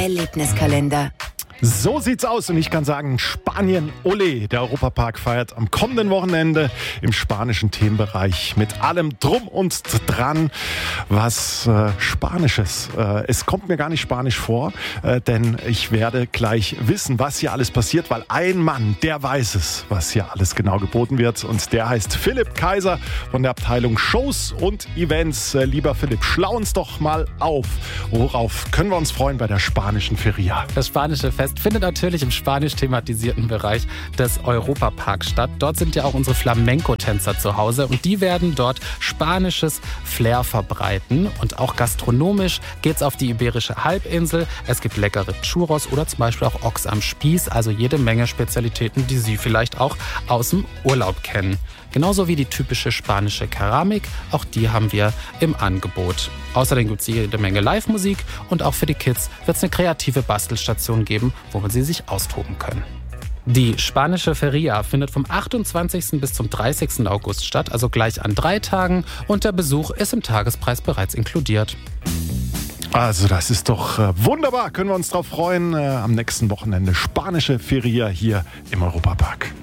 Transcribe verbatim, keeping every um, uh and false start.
Erlebniskalender. So sieht's aus und ich kann sagen, Spanien, ole, der Europapark feiert am kommenden Wochenende im spanischen Themenbereich mit allem drum und dran, was äh, Spanisches. Äh, es kommt mir gar nicht spanisch vor, äh, denn ich werde gleich wissen, was hier alles passiert, weil ein Mann, der weiß es, was hier alles genau geboten wird und der heißt Philipp Kaiser von der Abteilung Shows und Events. Äh, lieber Philipp, schlau uns doch mal auf, worauf können wir uns freuen bei der spanischen Feria? Das spanische Fest findet natürlich im spanisch thematisierten Bereich des Europaparks statt. Dort sind ja auch unsere Flamenco-Tänzer zu Hause und die werden dort spanisches Flair verbreiten. Und auch gastronomisch geht's auf die Iberische Halbinsel. Es gibt leckere Churros oder zum Beispiel auch Ochs am Spieß, also jede Menge Spezialitäten, die Sie vielleicht auch aus dem Urlaub kennen. Genauso wie die typische spanische Keramik, auch die haben wir im Angebot. Außerdem gibt es jede Menge Live-Musik und auch für die Kids wird es eine kreative Bastelstation geben, wo sie sich austoben können. Die spanische Feria findet vom achtundzwanzigsten bis zum dreißigsten August statt, also gleich an drei Tagen, und der Besuch ist im Tagespreis bereits inkludiert. Also das ist doch äh, wunderbar, können wir uns drauf freuen. Äh, am nächsten Wochenende spanische Feria hier im Europapark.